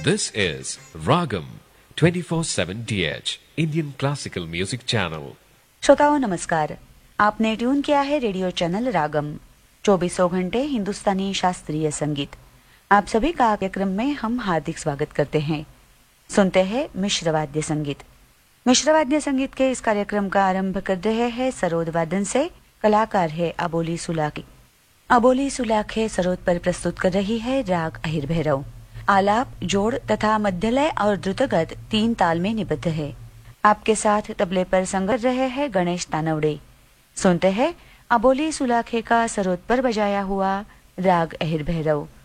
This is Ragam 24/7 DH Indian Classical Music Channel. श्रोताओं नमस्कार, आपने ट्यून किया है रेडियो चैनल रागम 24 घंटे हिंदुस्तानी शास्त्रीय संगीत। आप सभी का कार्यक्रम में हम हार्दिक स्वागत करते हैं। सुनते हैं मिश्रवाद्य संगीत। मिश्रवाद्य संगीत के इस कार्यक्रम का आरंभ कर रहे हैं सरोद वादन से। कलाकार है अबोली सुलाखी। अबोली सुलाखे सरोद पर प्रस्तुत कर रही है राग अहिर भैरव। आलाप, जोड़ तथा मध्यलय और द्रुतगत 3 ताल में निबद्ध है। आपके साथ तबले पर संग कर रहे हैं गणेश तानवड़े। सुनते हैं अबोली सुलाखे का सरोद पर बजाया हुआ राग अहिर भैरव।